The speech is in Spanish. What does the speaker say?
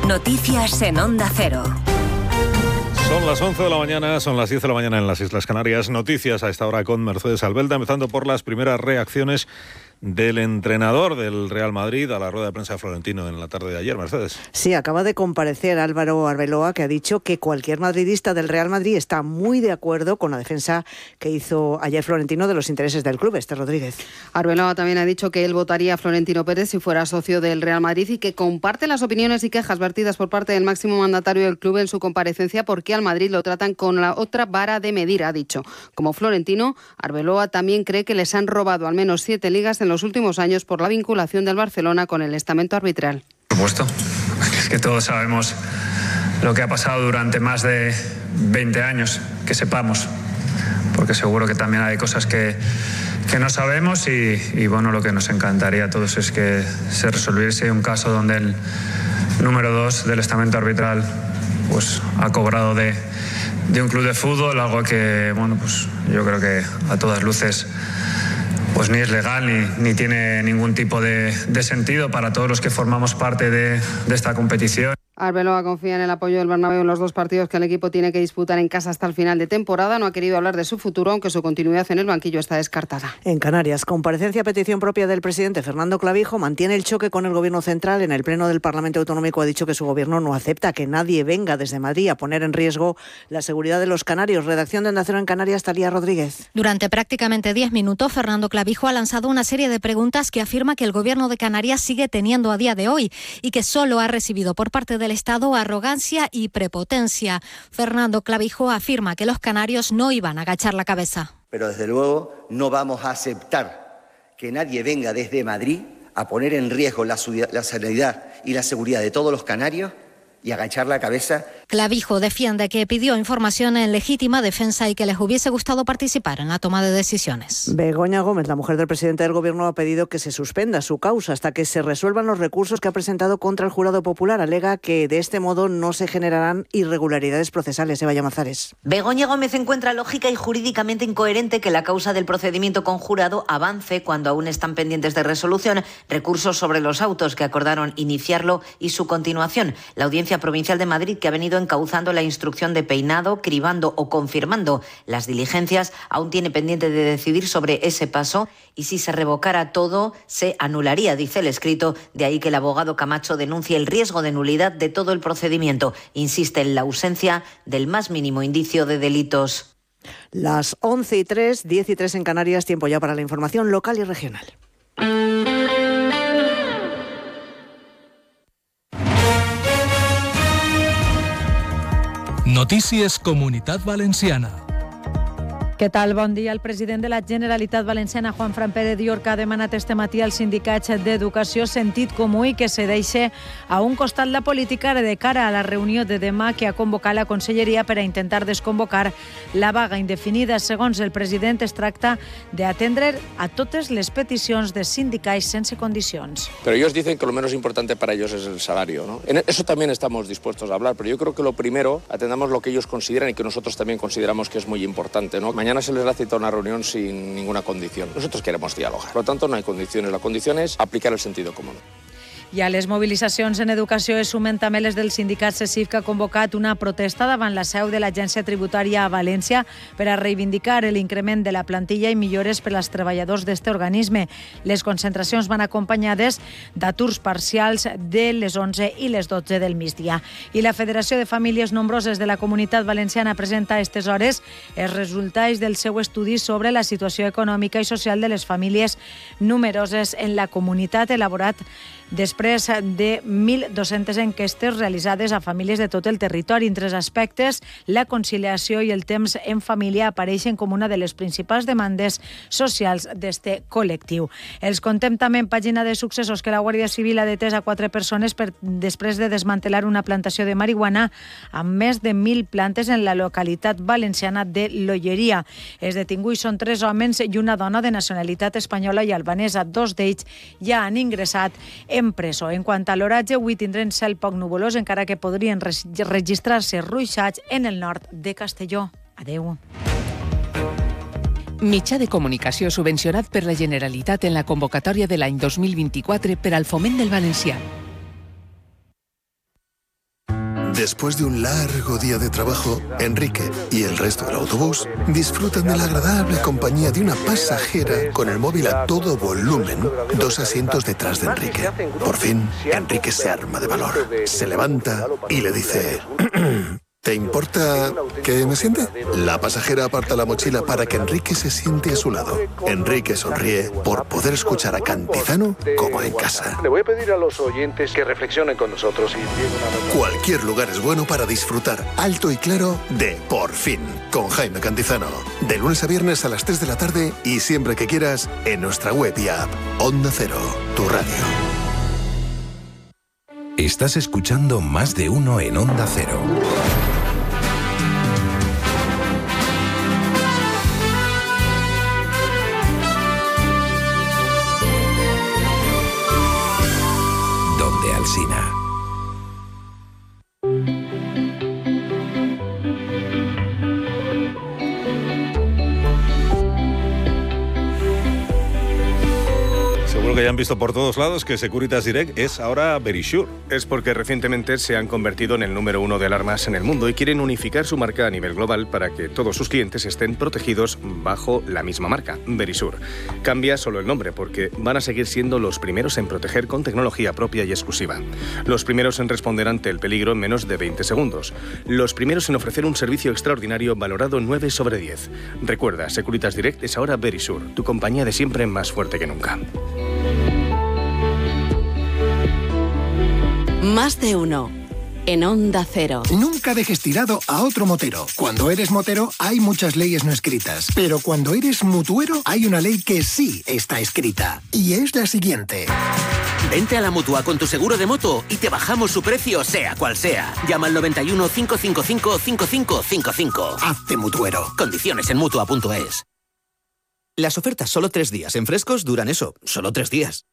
Noticias en Onda Cero. Son las 11 de la mañana, son las 10 de la mañana en las Islas Canarias. Noticias a esta hora con Mercedes Albelda, empezando por las primeras reacciones del entrenador del Real Madrid a la rueda de prensa de Florentino en la tarde de ayer. Mercedes. Sí, acaba de comparecer Álvaro Arbeloa, que ha dicho que cualquier madridista del Real Madrid está muy de acuerdo con la defensa que hizo ayer Florentino de los intereses del club. Esther Rodríguez. Arbeloa también ha dicho que él votaría a Florentino Pérez si fuera socio del Real Madrid y que comparte las opiniones y quejas vertidas por parte del máximo mandatario del club en su comparecencia, porque al Madrid lo tratan con la otra vara de medir, ha dicho. Como Florentino, Arbeloa también cree que les han robado al menos 7 ligas en los últimos años por la vinculación del Barcelona con el estamento arbitral. Por supuesto, es que todos sabemos lo que ha pasado durante más de 20 años, que sepamos, porque seguro que también hay cosas que no sabemos y bueno, lo que nos encantaría a todos es que se resolviese un caso donde el número 2 del estamento arbitral pues ha cobrado de un club de fútbol, algo que bueno, pues yo creo que a todas luces pues ni es legal ni tiene ningún tipo de sentido para todos los que formamos parte de esta competición. Arbeloa confía en el apoyo del Bernabéu en los 2 partidos que el equipo tiene que disputar en casa hasta el final de temporada. No ha querido hablar de su futuro, aunque su continuidad en el banquillo está descartada. En Canarias, comparecencia a petición propia del presidente Fernando Clavijo, mantiene el choque con el Gobierno central. En el Pleno del Parlamento Autonómico ha dicho que su Gobierno no acepta que nadie venga desde Madrid a poner en riesgo la seguridad de los canarios. Redacción de Onda Cero en Canarias, Talía Rodríguez. Durante prácticamente 10 minutos, Fernando Clavijo ha lanzado una serie de preguntas que afirma que el Gobierno de Canarias sigue teniendo a día de hoy y que solo ha recibido por parte del Estado arrogancia y prepotencia. Fernando Clavijo afirma que los canarios no iban a agachar la cabeza. Pero desde luego no vamos a aceptar que nadie venga desde Madrid a poner en riesgo la sanidad y la seguridad de todos los canarios y agachar la cabeza. Clavijo defiende que pidió información en legítima defensa y que les hubiese gustado participar en la toma de decisiones. Begoña Gómez, la mujer del presidente del Gobierno, ha pedido que se suspenda su causa hasta que se resuelvan los recursos que ha presentado contra el jurado popular. Alega que de este modo no se generarán irregularidades procesales. Eva Llamazares. Begoña Gómez encuentra lógica y jurídicamente incoherente que la causa del procedimiento con jurado avance cuando aún están pendientes de resolución recursos sobre los autos que acordaron iniciarlo y su continuación. La Audiencia Provincial de Madrid, que ha venido encauzando la instrucción de peinado, cribando o confirmando las diligencias, aún tiene pendiente de decidir sobre ese paso y si se revocara todo, se anularía, dice el escrito. De ahí que el abogado Camacho denuncie el riesgo de nulidad de todo el procedimiento. Insiste en la ausencia del más mínimo indicio de delitos. Las 11:03, 10:03 en Canarias, tiempo ya para la información local y regional. Notícies Comunitat Valenciana. Què tal? Bon dia. El president de la Generalitat Valenciana, Juanfran Pérez Diorca, ha demanat este matí als sindicats d'educació sentit comú i que se deixe a un costat la política de cara a la reunió de demà que ha convocat la Conselleria per a intentar desconvocar la vaga indefinida. Segons el president, es tracta d'atendre a totes les peticions de sindicats sense condicions. Pero ellos dicen que lo menos importante para ellos es el salario, ¿no? En eso también estamos dispuestos a hablar, pero yo creo que lo primero, atendamos lo que ellos consideran y que nosotros también consideramos que es muy importante, ¿no? Mañana se les ha citado una reunión sin ninguna condición. Nosotros queremos dialogar. Por lo tanto, no hay condiciones. La condición es aplicar el sentido común. I a les mobilitzacions en educació es sumen també les del sindicat CESIF, que ha convocat una protesta davant la seu de l'Agència Tributària a València per a reivindicar l'increment de la plantilla i millores per als treballadors d'este organisme. Les concentracions van acompanyades d'aturs parcials de les 11 i les 12 del migdia. I la Federació de Famílies Nombroses de la Comunitat Valenciana presenta a aquestes hores els resultats del seu estudi sobre la situació econòmica i social de les famílies numeroses en la comunitat, elaborat després de 1.200 enquestes realitzades a famílies de tot el territori. Entre els aspectes, la conciliació i el temps en família apareixen com una de les principals demandes socials d'este col·lectiu. Els contem també en pàgina de successos que la Guàrdia Civil ha detès a 4 persones després de desmantelar una plantació de marihuana amb més de 1.000 plantes en la localitat valenciana de l'Olleria. Els detinguts són 3 homes i una dona de nacionalitat espanyola i albanesa. 2 d'ells ja han ingressat en presó. En quant a l'oratge, avui tindrem cel poc nuvolós, encara que podrien registrar-se ruixats en el nord de Castelló. Adeu. Mitjà de comunicació subvencionat per la Generalitat en la convocatòria de l'any 2024 per al foment del valencià. Después de un largo día de trabajo, Enrique y el resto del autobús disfrutan de la agradable compañía de una pasajera con el móvil a todo volumen, 2 asientos detrás de Enrique. Por fin, Enrique se arma de valor, se levanta y le dice... ¿Te importa que me siente? La pasajera aparta la mochila para que Enrique se siente a su lado. Enrique sonríe por poder escuchar a Cantizano como en casa. Le voy a pedir a los oyentes que reflexionen con nosotros y... Cualquier lugar es bueno para disfrutar alto y claro de Por Fin, con Jaime Cantizano. De lunes a viernes a las 3 de la tarde y siempre que quieras en nuestra web y app. Onda Cero, tu radio. Estás escuchando Más de Uno en Onda Cero. Donde Alsina. Seguro que ya han visto por todos lados que Securitas Direct es ahora Verisure. Es porque recientemente se han convertido en el número 1 de alarmas en el mundo y quieren unificar su marca a nivel global para que todos sus clientes estén protegidos bajo la misma marca, Verisure. Cambia solo el nombre porque van a seguir siendo los primeros en proteger con tecnología propia y exclusiva. Los primeros en responder ante el peligro en menos de 20 segundos. Los primeros en ofrecer un servicio extraordinario valorado 9 sobre 10. Recuerda, Securitas Direct es ahora Verisure, tu compañía de siempre más fuerte que nunca. Más de uno. En Onda Cero. Nunca dejes tirado a otro motero. Cuando eres motero hay muchas leyes no escritas, pero cuando eres mutuero hay una ley que sí está escrita. Y es la siguiente. Vente a la Mutua con tu seguro de moto y te bajamos su precio sea cual sea. Llama al 91 555 5555. Hazte mutuero. Condiciones en Mutua.es. Las ofertas solo 3 días en Frescos duran eso, solo 3 días.